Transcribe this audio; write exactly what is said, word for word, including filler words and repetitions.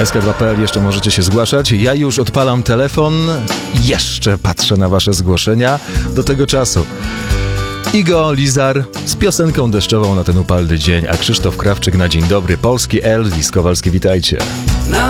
S K dwa kropka P L jeszcze możecie się zgłaszać. Ja już odpalam telefon. Jeszcze patrzę na wasze zgłoszenia. Do tego czasu Igo Lizar z piosenką deszczową na ten upalny dzień, a Krzysztof Krawczyk na Dzień Dobry Polski. Elvis Kowalski, witajcie.